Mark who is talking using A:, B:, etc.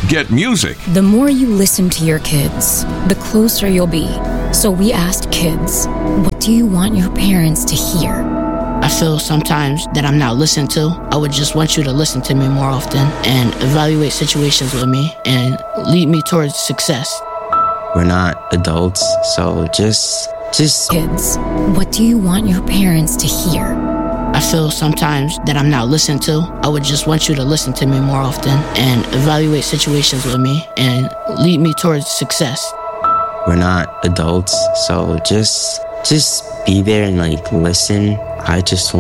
A: get music.
B: The more you listen to your kids, the closer you'll be. So we asked kids, what do you want your parents to hear?
C: I feel sometimes that I'm not listened to. I would just want you to listen to me more often and evaluate situations with me and lead me towards success.
D: We're not adults, so just...
B: Kids, what do you want your parents to hear?
C: I feel sometimes that I'm not listened to. I would just want you to listen to me more often and evaluate situations with me and lead me towards success.
D: We're not adults, so just be there and listen. I just